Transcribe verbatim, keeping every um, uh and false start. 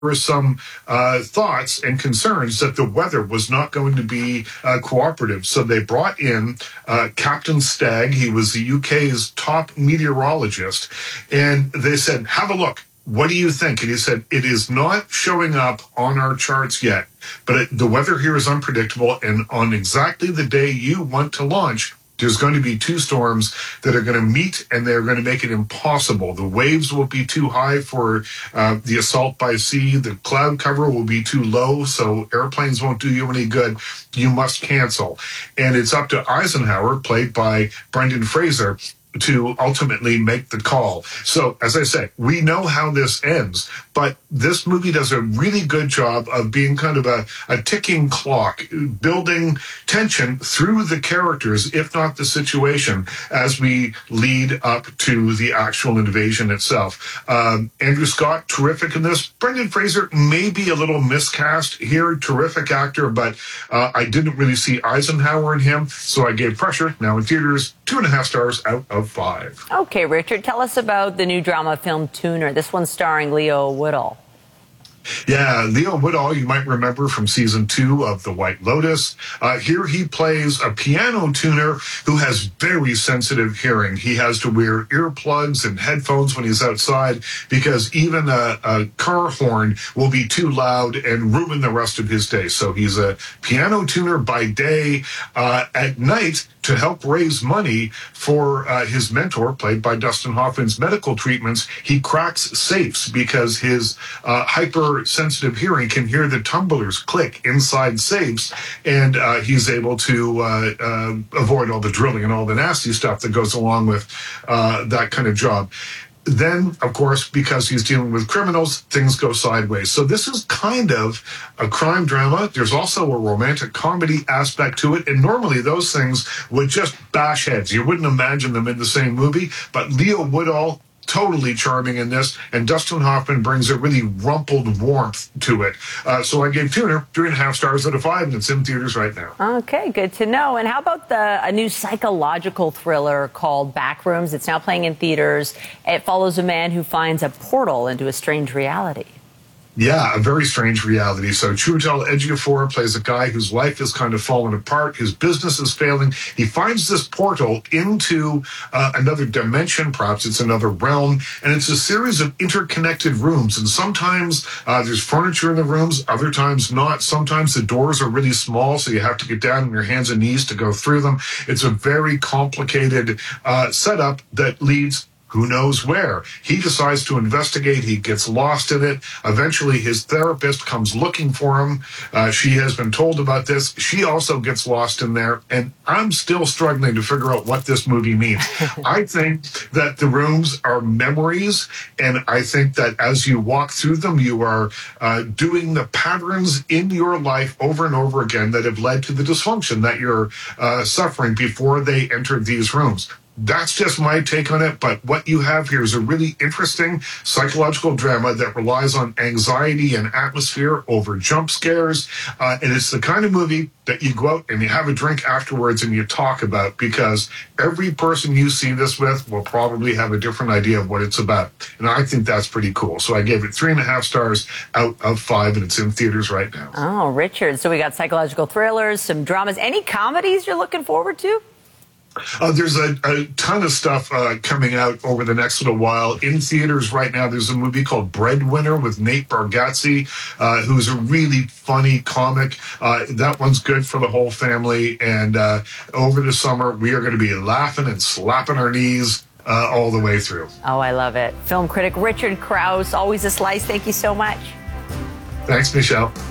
were some uh, thoughts and concerns that the weather was not going to be uh, cooperative. So they brought in uh, Captain Stagg. He was the U K's top meteorologist. And they said, have a look. What do you think? And he said, it is not showing up on our charts yet, but it, the weather here is unpredictable. And on exactly the day you want to launch, there's going to be two storms that are going to meet, and they're going to make it impossible. The waves will be too high for uh, the assault by sea. The cloud cover will be too low, so airplanes won't do you any good. You must cancel. And it's up to Eisenhower, played by Brendan Fraser, to ultimately make the call. So, as I say, we know how this ends, but this movie does a really good job of being kind of a, a ticking clock, building tension through the characters, if not the situation, as we lead up to the actual invasion itself. Um, Andrew Scott, terrific in this. Brendan Fraser may be a little miscast here, terrific actor, but uh, I didn't really see Eisenhower in him, so I gave Pressure, now in theaters, two and a half stars out of five. Okay, Richard, tell us about the new drama film Tuner. This one's starring Leo Woodall. Yeah, Leo Woodall, you might remember from season two of The White Lotus. Uh, here he plays a piano tuner who has very sensitive hearing. He has to wear earplugs and headphones when he's outside because even a, a car horn will be too loud and ruin the rest of his day. So he's a piano tuner by day. Uh, at night, to help raise money for uh, his mentor, played by Dustin Hoffman's medical treatments, he cracks safes because his uh, hypersensitive hearing can hear the tumblers click inside safes, and uh, he's able to uh, uh, avoid all the drilling and all the nasty stuff that goes along with uh, that kind of job. Then, of course, because he's dealing with criminals, things go sideways. So this is kind of a crime drama. There's also a romantic comedy aspect to it. And normally those things would just bash heads. You wouldn't imagine them in the same movie. But Leo Woodall, totally charming in this, and Dustin Hoffman brings a really rumpled warmth to it. Uh, so I gave Tuner three and a half stars out of five, and it's in theaters right now. Okay, good to know. And how about the a new psychological thriller called Backrooms? It's now playing in theaters. It follows a man who finds a portal into a strange reality. Yeah, a very strange reality. So Chiwetel Ejiofor plays a guy whose life is kind of fallen apart. His business is failing. He finds this portal into uh, another dimension, perhaps it's another realm, and it's a series of interconnected rooms. And sometimes uh, there's furniture in the rooms, other times not. Sometimes the doors are really small, so you have to get down on your hands and knees to go through them. It's a very complicated uh, setup that leads who knows where. He decides to investigate. He gets lost in it. Eventually, his therapist comes looking for him. Uh, she has been told about this. She also gets lost in there. And I'm still struggling to figure out what this movie means. I think that the rooms are memories. And I think that as you walk through them, you are uh, doing the patterns in your life over and over again that have led to the dysfunction that you're uh, suffering before they entered these rooms. That's just my take on it, but what you have here is a really interesting psychological drama that relies on anxiety and atmosphere over jump scares, uh, and it's the kind of movie that you go out and you have a drink afterwards and you talk about, because every person you see this with will probably have a different idea of what it's about, and I think that's pretty cool. So I gave it three and a half stars out of five, and it's in theaters right now. Oh, Richard, so we got psychological thrillers, some dramas. Any comedies you're looking forward to? Uh, there's a, a ton of stuff uh, coming out over the next little while. In theaters right now, there's a movie called Breadwinner with Nate Bargatze, uh, who's a really funny comic. Uh, that one's good for the whole family. And uh, over the summer, we are going to be laughing and slapping our knees uh, all the way through. Oh, I love it. Film critic Richard Crouse, always a slice. Thank you so much. Thanks, Michelle.